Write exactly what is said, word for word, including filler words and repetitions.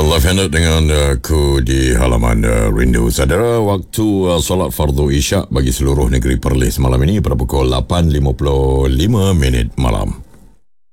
Live Handed dengan uh, aku di halaman uh, Rindu. Saudara, waktu uh, solat fardu isyak bagi seluruh negeri Perlis malam ini pada pukul lapan lima puluh lima minit malam.